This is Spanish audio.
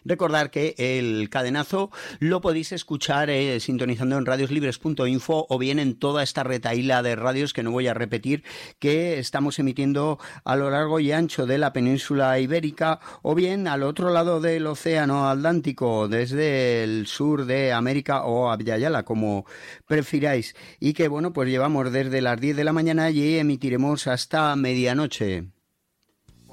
Recordar que el cadenazo lo podéis escuchar sintonizando en radioslibres.info o bien en toda esta retahíla de radios que no voy a repetir, que estamos emitiendo a lo largo y ancho de la península ibérica o bien al otro lado del océano Atlántico, desde el sur de América o Abya, como prefiráis. Y que bueno, pues llevamos desde las 10 de la mañana y emitiremos hasta medianoche.